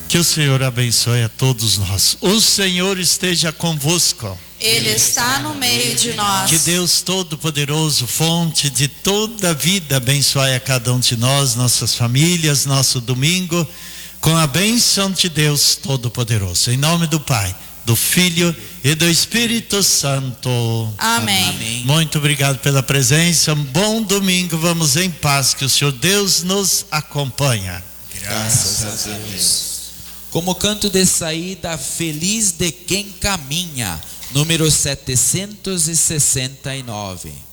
Que o Senhor abençoe a todos nós. O Senhor esteja convosco. Ele está no meio de nós. Que Deus Todo-Poderoso, fonte de toda a vida, abençoe a cada um de nós, nossas famílias, nosso domingo, com a bênção de Deus Todo-Poderoso. Em nome do Pai, do Filho e do Espírito Santo. Amém. Amém. Muito obrigado pela presença. Um bom domingo. Vamos em paz. Que o Senhor Deus nos acompanha. Graças a Deus. Como canto de saída, feliz de quem caminha, número 769.